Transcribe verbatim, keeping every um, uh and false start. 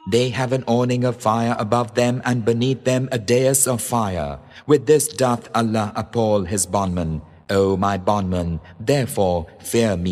They have an awning of fire above them, and beneath them a dais of fire. With this doth Allah appall His bondman. O my bondman, therefore fear me.